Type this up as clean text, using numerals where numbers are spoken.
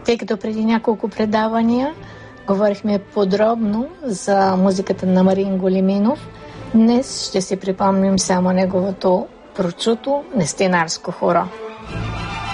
Тъй като преди няколко предавания говорихме подробно за музиката на Марин Големинов, днес ще си припомним само неговото прочуто нестинарско хоро.